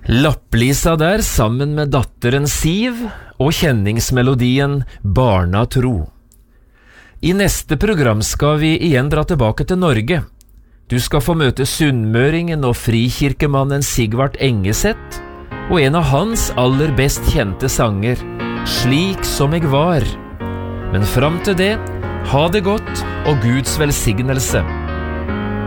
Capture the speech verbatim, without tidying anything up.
Lapplisa der sammen med datteren Siv og kjenningsmelodien Barna tro. I neste program skal vi igjen dra tilbake til Norge. Du skal få møte sunnmøringen og frikirkemannen Sigvart Engeseth og en av hans aller best kjente sanger, Slik som jeg var. Men fram til det, ha det godt og Guds velsignelse.